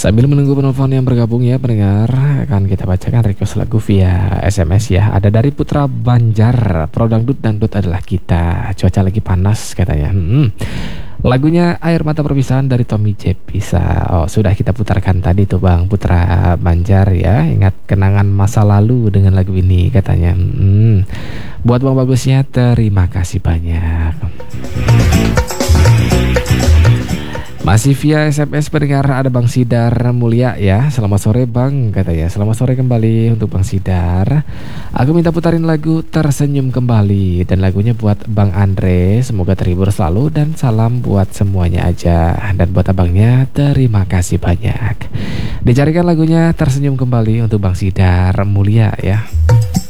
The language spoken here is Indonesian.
Sambil menunggu penelpon yang bergabung ya pendengar, akan kita bacakan request lagu via SMS ya. Ada dari Putra Banjar, Pro Dangdut, Dangdut adalah kita. Cuaca lagi panas katanya. Lagunya Air Mata Perpisahan dari Tommy J bisa. Oh, sudah kita putarkan tadi tuh Bang Putra Banjar ya. Ingat kenangan masa lalu dengan lagu ini katanya. Buat Bang Bagusnya terima kasih banyak. Masih via SMS pendengar, ada Bang Sidar Mulia ya. Selamat sore Bang katanya. Selamat sore kembali untuk Bang Sidar. Aku minta putarin lagu Tersenyum Kembali, dan lagunya buat Bang Andre. Semoga terhibur selalu dan salam buat semuanya aja. Dan buat abangnya terima kasih banyak. Dicarikan lagunya Tersenyum Kembali untuk Bang Sidar Mulia ya.